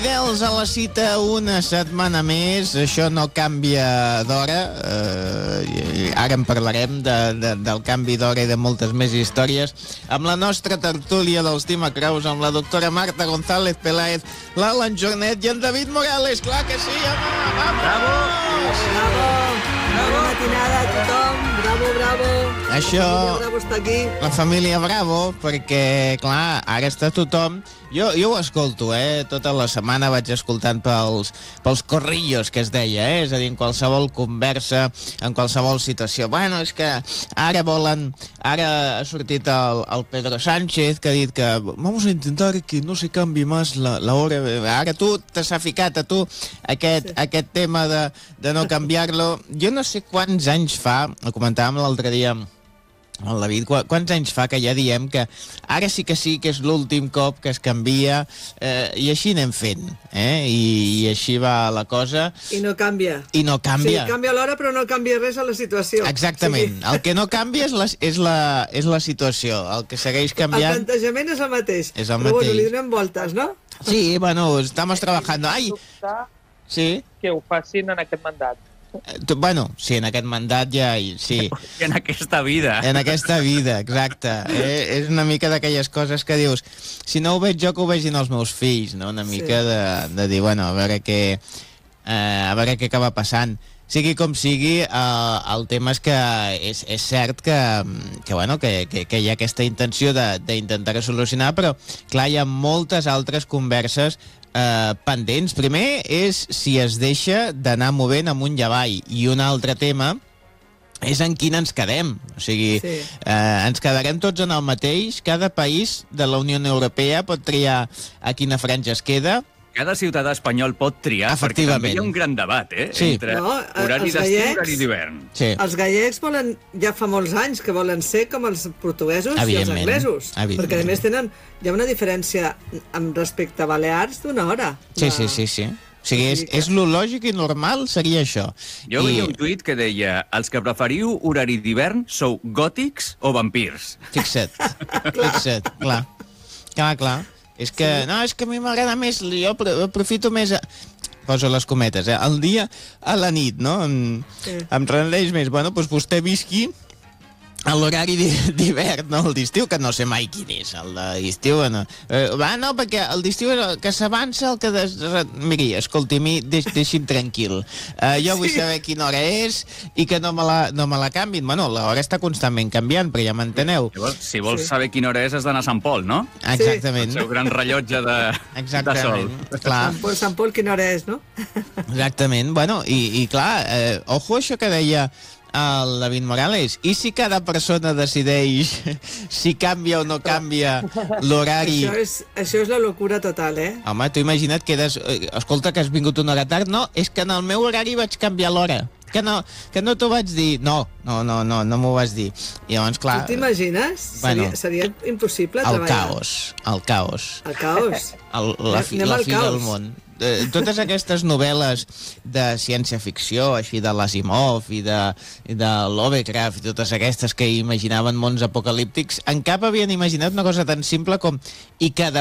Fidels a la cita una setmana més, això no canvia d'hora, ara en parlarem del canvi d'hora i de moltes més històries, amb la nostra tertúlia dels Tima Kraus, amb la doctora Marta González Peláez, l'Alan Jornet i en David Morales, clar que sí, home, vamos! Bravo! Bravo! Bona matinada a tothom, bravo, bravo! Això, Bravo està aquí. la família Bravo, perquè, clar, ara està tothom... Jo ho escolto, tota la setmana vaig escoltant pels corrillos que es deia, és a dir, en qualsevol conversa, en qualsevol situació. Bueno, és que ara ha sortit el Pedro Sánchez, que ha dit que vamos a intentar que no se canvi más la hora. Ara tu t'has ficat a tu aquest tema de no canviar-lo. Jo no sé quants anys fa, ho comentàvem l'altre dia, el David, quants anys fa que ja diem que ara sí que és l'últim cop que es canvia, i així anem fent, i així va la cosa. I no canvia. I no canvia. Sí, canvia l'hora, però no canvia res a la situació. Exactament. Sí. El que no canvia és la situació. El que segueix canviant... El plantejament és el mateix. És el però mateix. Bueno, li donem voltes, no? Sí, bueno, estamos trabajando. Ai! Sí? Que ho facin en aquest mandat. Bueno, sí, en aquest mandat ja... Sí. I en aquesta vida. En aquesta vida, exacte. És una mica d'aquelles coses que dius, si no ho veig jo, que ho vegin els meus fills, no? Una mica de dir, bueno, a veure què acaba passant. Sigui com sigui, el tema és que és cert que hi ha aquesta intenció d'intentar solucionar, però, clar, hi ha moltes altres converses pendents. Primer és si es deixa d'anar movent amunt i avall, i un altre tema és en quin ens quedem. O sigui, ens quedarem tots en el mateix. Cada país de la Unió Europea pot triar a quina franja es queda. Cada ciutadà espanyol pot triar, perquè també hi ha un gran debat, Sí. entre horari d'estiu i horari d'hivern. Sí. Els gallecs volen, ja fa molts anys, que volen ser com els portuguesos i els anglesos. Perquè, a més, hi ha una diferència amb respecte a Balears d'una hora. Sí. O sigui, és lo lògic i normal seria això. Jo veia un tuit que deia: els que preferiu horari d'hivern sou gòtics o vampirs. Fixa't, clar. És que a mi m'agrada més, jo aprofito més... Poso les cometes, el dia a la nit, no? Em rendeix més. Bueno, doncs vostè visqui a l'horari d'hivern, no? El d'estiu, que no sé mai quin és. El d'estiu, no. No, perquè el d'estiu és el que s'avança, el que... Miri, escolti, deixi'm tranquil. Jo vull saber quina hora és i que no me la canvin. Bueno, l'hora està constantment canviant, però ja m'enteneu. Llavors, si vols saber quina hora és, has d'anar a Sant Pol, no? Exactament. El seu gran rellotge de sol. Clar. Sant Pol, quina hora és, no? Exactament. Bueno, i clar, ojo això que deia el David Morales. I si cada persona decideix si canvia o no canvia l'horari? Això és la locura total, Home, tu imagina't que escolta, que has vingut una hora tard. No, és que en el meu horari vaig canviar l'hora. Que no t'ho vaig dir. No m'ho vas dir. I llavors, clar... Tu t'imagines? Seria impossible treballar. El caos. El caos. La fi del món. Totes aquestes novel·les de ciència-ficció, així de l'Asimov i de Lovecraft i totes aquestes que imaginaven mons apocalíptics, en cap havien imaginat una cosa tan simple com i cada